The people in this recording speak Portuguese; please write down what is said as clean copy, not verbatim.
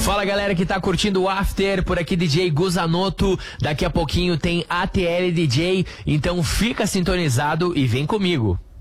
Fala galera que tá curtindo o After, por aqui DJ Guzanoto, daqui a pouquinho tem ATL DJ, então fica sintonizado e vem comigo.